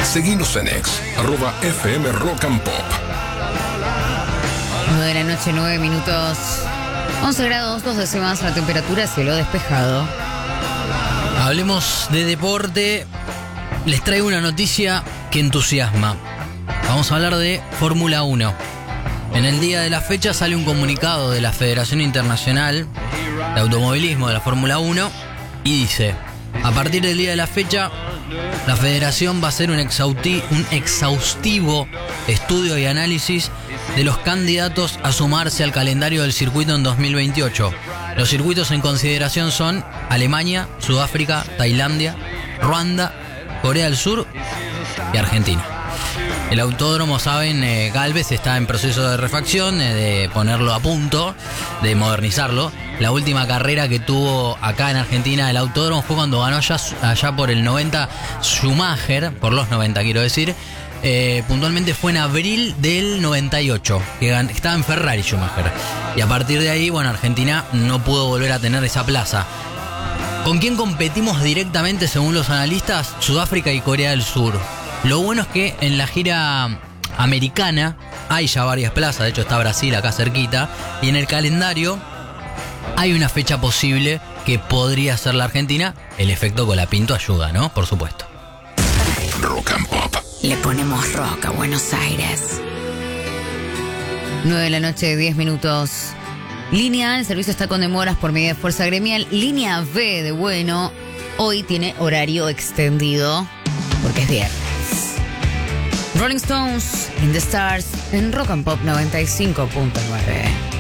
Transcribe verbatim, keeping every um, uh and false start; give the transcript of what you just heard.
Seguinos en ex, arroba F M Rock and Pop. nueve de la noche, nueve minutos. once grados, dos décimas la temperatura, cielo despejado. Hablemos de deporte. Les traigo una noticia que entusiasma. Vamos a hablar de Fórmula uno. En el día de la fecha sale un comunicado de la Federación Internacional de Automovilismo de la Fórmula uno y dice: a partir del día de la fecha, la Federación va a hacer un, exhausti- un exhaustivo estudio y análisis de los candidatos a sumarse al calendario del circuito en dos mil veintiocho. Los circuitos en consideración son Alemania, Sudáfrica, Tailandia, Ruanda, Corea del Sur y Argentina. El autódromo, saben, eh, Galvez está en proceso de refacción, eh, de ponerlo a punto, de modernizarlo. La última carrera que tuvo acá en Argentina el autódromo fue cuando ganó allá, allá por el noventa Schumacher, por los noventa quiero decir. Eh, puntualmente fue en abril del noventa y ocho, que gan- estaba en Ferrari Schumacher. Y a partir de ahí, bueno, Argentina no pudo volver a tener esa plaza. ¿Con quién competimos directamente según los analistas? Sudáfrica y Corea del Sur. Lo bueno es que en la gira americana hay ya varias plazas, de hecho está Brasil acá cerquita, y en el calendario hay una fecha posible que podría ser la Argentina. El efecto Colapinto ayuda, ¿no? Por supuesto. Rock and Pop. Le ponemos rock a Buenos Aires. nueve de la noche, diez minutos. Línea A, el servicio está con demoras por medida de fuerza gremial. Línea B de Bueno, hoy tiene horario extendido porque es viernes. Rolling Stones, In the Stars, en Rock and Pop noventa y cinco punto nueve.